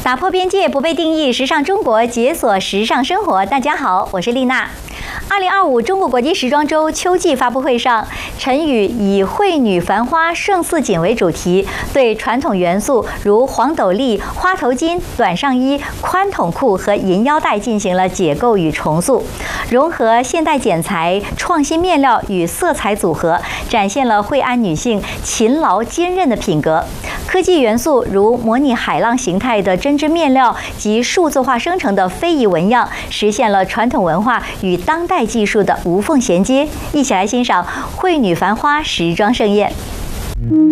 打破边界，不被定义，时尚中国解锁时尚生活。大家好，我是丽娜。2025中国国际时装周秋季发布会上，陈宇以绘女繁花胜似锦为主题，对传统元素如黄斗笠、花头巾、短上衣、宽筒裤和银腰带进行了解构与重塑，融合现代剪裁、创新面料与色彩组合，展现了惠安女性勤劳坚韧的品格。科技元素如模拟海浪形态的针织面料及数字化生成的非遗纹样，实现了传统文化与当代技术的无缝衔接。一起来欣赏绘女繁花时装盛宴。